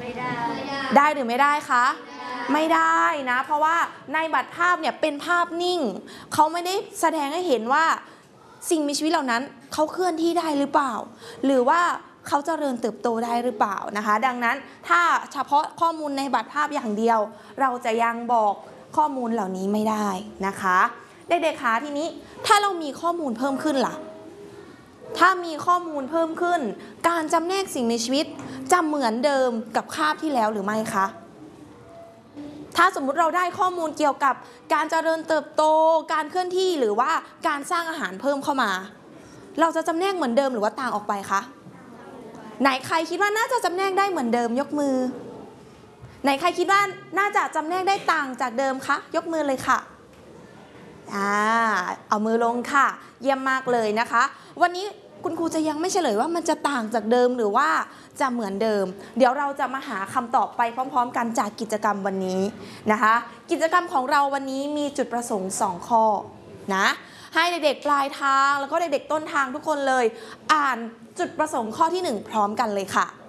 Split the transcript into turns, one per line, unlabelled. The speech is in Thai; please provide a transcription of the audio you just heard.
ได้หรือไม่ได้คะไม่ได้นะเพราะว่าในบัตรภาพเนี่ยเป็นภาพนิ่งเขาไม่ได้แสดงให้เห็นว่าสิ่งมีชีวิตเหล่านั้นเขาเคลื่อนที่ได้หรือเปล่าหรือว่าเขาเจริญเติบโตได้หรือเปล่านะคะดังนั้นถ้าเฉพาะข้อมูลในบัตรภาพอย่างเดียวเราจะยังบอกข้อมูลเหล่านี้ไม่ได้นะคะเด็กๆคะทีนี้ถ้าเรามีข้อมูลเพิ่มขึ้นล่ะถ้ามีข้อมูลเพิ่มขึ้นการจำแนกสิ่งมีชีวิตจะเหมือนเดิมกับคาบที่แล้วหรือไม่คะถ้าสมมุติเราได้ข้อมูลเกี่ยวกับการเจริญเติบโตการเคลื่อนที่หรือว่าการสร้างอาหารเพิ่มเข้ามาเราจะจำแนกเหมือนเดิมหรือว่าต่างออกไปคะไหนใครคิดว่าน่าจะจำแนกได้เหมือนเดิมยกมือไหนใครคิดว่าน่าจะจำแนกได้ต่างจากเดิมคะยกมือเลยค่ะเอามือลงค่ะเยี่ยมมากเลยนะคะวันนี้คุณครูจะยังไม่เฉลยว่ามันจะต่างจากเดิมหรือว่าจะเหมือนเดิมเดี๋ยวเราจะมาหาคำตอบไปพร้อมๆกันจากกิจกรรมวันนี้นะคะกิจกรรมของเราวันนี้มีจุดประสงค์2ข้อนะให้เด็กๆปลายทางแล้วก็เด็กๆต้นทางทุกคนเลยอ่านจุดประสงค์ข้อที่1พร้อมกันเลยค่ะ